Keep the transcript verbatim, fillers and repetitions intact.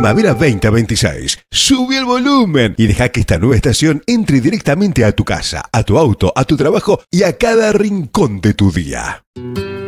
Primavera veinte veintiséis. Sube el volumen y deja que esta nueva estación entre directamente a tu casa, a tu auto, a tu trabajo y a cada rincón de tu día.